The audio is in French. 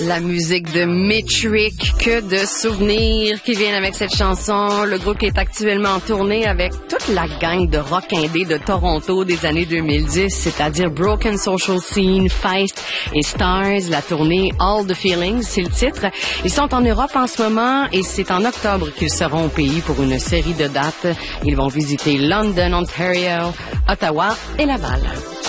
La musique de Metric, que de souvenirs qui viennent avec cette chanson. Le groupe qui est actuellement en tournée avec toute la gang de rock indé de Toronto des années 2010, c'est-à-dire Broken Social Scene, Feist et Stars. La tournée All the Feelings, c'est le titre. Ils sont en Europe en ce moment et c'est en octobre qu'ils seront au pays pour une série de dates. Ils vont visiter London, Ontario, Ottawa et Laval.